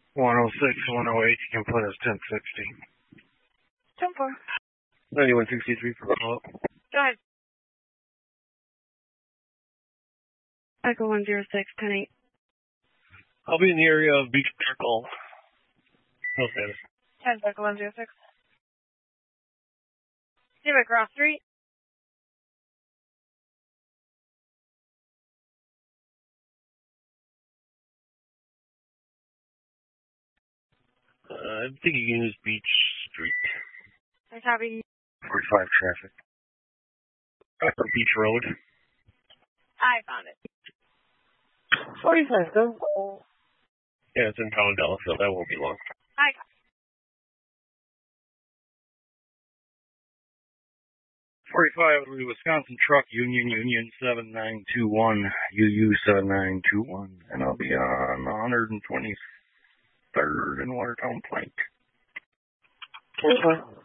106, 108, you can put us 1060. 10-4. 9163 for follow-up. Go ahead. Echo 106, 10-8. I'll be in the area of Beach Circle. No status. 10, Echo 106. Civic Cross Street. I think you can use Beach Street. I copy. 45 traffic. Beach Road. I found it. 45, though. Yeah, it's in town, Delafield. That won't be long. I copy. 45, it'll be Wisconsin Truck Union 7921, UU 7921, and I'll be on 123rd and Watertown Plank. 45.